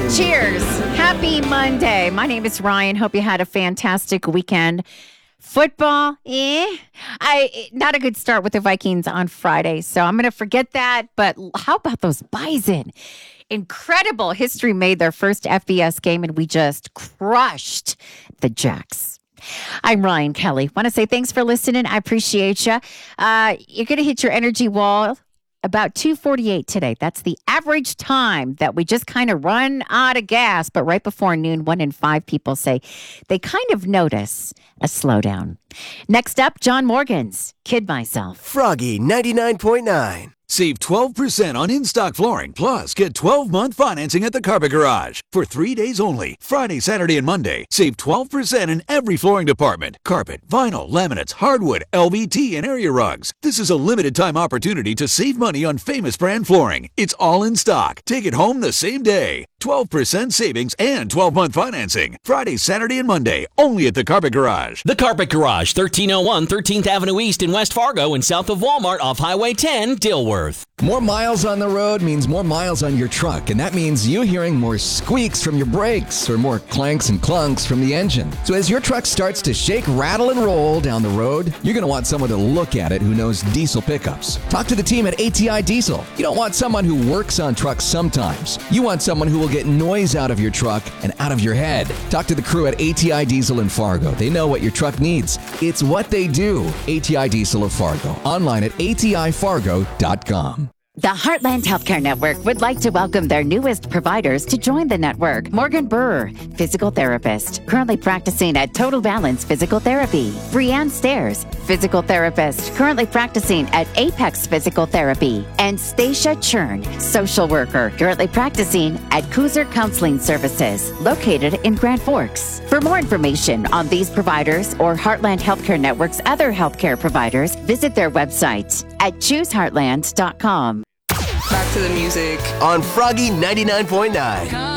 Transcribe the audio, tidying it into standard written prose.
Cheers. Happy Monday. My name is Ryan. Hope you had a fantastic weekend. Football, not a good start with the Vikings on Friday, so I'm going to forget that. But how about those Bison? Incredible. History made their first FBS game, and we just crushed the Jacks. I'm Ryan Kelly. Want to say thanks for listening. I appreciate you. You're going to hit your energy wall about 2:48 today. That's the average time that we just kind of run out of gas. But right before noon, 1 in 5 people say they kind of notice a slowdown. Next up, John Morgan's Kid Myself. Froggy 99.9. Save 12% on in-stock flooring, plus get 12-month financing at the Carpet Garage. For 3 days only, Friday, Saturday, and Monday. Save 12% in every flooring department. Carpet, vinyl, laminates, hardwood, LVT, and area rugs. This is a limited-time opportunity to save money on famous brand flooring. It's all in stock. Take it home the same day. 12% savings and 12-month financing. Friday, Saturday, and Monday, only at the Carpet Garage. The Carpet Garage, 1301 13th Avenue East in West Fargo and south of Walmart off Highway 10, Dilworth. More miles on the road means more miles on your truck, and that means you hearing more squeaks from your brakes or more clanks and clunks from the engine. So as your truck starts to shake, rattle, and roll down the road, you're going to want someone to look at it who knows diesel pickups. Talk to the team at ATI Diesel. You don't want someone who works on trucks sometimes. You want someone who will get noise out of your truck and out of your head. Talk to the crew at ATI Diesel in Fargo. They know what your truck needs. It's what they do. ATI Diesel of Fargo. Online at atifargo.com. The Heartland Healthcare Network would like to welcome their newest providers to join the network. Morgan Burr, physical therapist, currently practicing at Total Balance Physical Therapy. Brianne Stairs, physical therapist, currently practicing at Apex Physical Therapy. And Stacia Churn, social worker, currently practicing at Kuzer Counseling Services, located in Grand Forks. For more information on these providers or Heartland Healthcare Network's other healthcare providers, visit their website at chooseheartland.com. Back to the music On Froggy 99.9.